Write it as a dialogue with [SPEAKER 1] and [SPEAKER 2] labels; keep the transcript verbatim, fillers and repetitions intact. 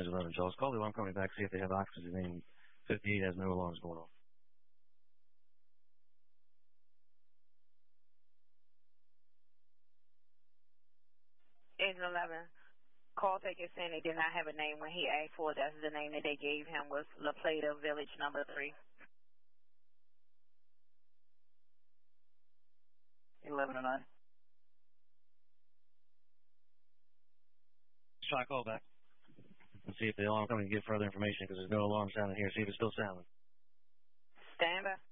[SPEAKER 1] eleven, Charles. Call the alarm company back, see if they have occupancy. Name fifty-eight has no alarms going off.
[SPEAKER 2] Agent eleven. Call taker saying they did not have a name when he asked for it. That's the name that they gave him was La Plata Village number three.
[SPEAKER 3] eleven oh nine.
[SPEAKER 1] Try call back and see if the alarm company can get further information because there's no alarm sounding here. See if it's still sounding.
[SPEAKER 2] Stand by.